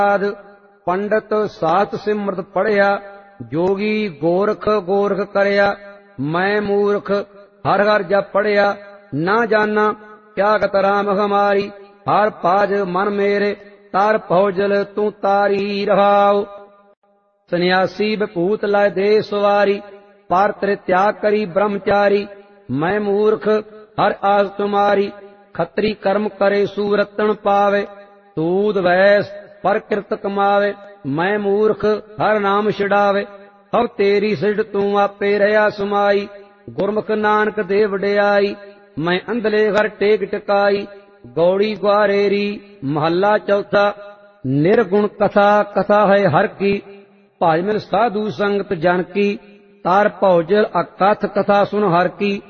पंडित सात सिमरत पढ़िया, जोगी गोरख गोरख करया। मैं मूर्ख हर हर जप पढ़िया, ना जाना क्या गत राम हमारी। हर पाज मन मेरे तार भौजल तू तारी रहाओ। सन्यासी विभूत लय दे सवारी, पर त्रित्याग करी ब्रह्मचारी। मैं मूर्ख हर आस तुम्हारी, खत्री कर्म करे सूरतन पावे। सूद वैस पर कृत कमावे, मैं मूर्ख हर नाम छिड़ावे। हव तेरी सिज तू आपे रहा समाई, गुरमुख नानक दे वडियाई। मैं अंधले घर टेक टिकाई, गौड़ी ग्वारेरी महला चौथा। निर्गुण कथा कथा है हर की, भाज मिल साधु संगत जन की। तार भौजल अकथ कथा सुन हर की।